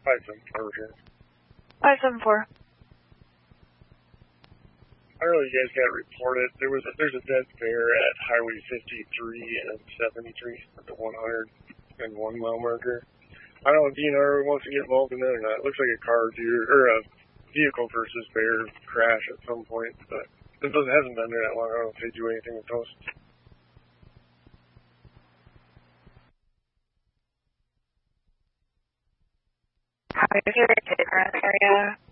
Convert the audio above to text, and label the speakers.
Speaker 1: 574 here.
Speaker 2: 574.
Speaker 1: I don't know if you guys got reported. There's a dead bear at Highway 53 and 73 at the 101 mile marker. I don't know if DNR wants to get involved in that or not. It looks like a a vehicle versus bear crash at some point, but it hasn't been there that long. I don't know if they do anything with those.
Speaker 2: Is there a ticker in the area?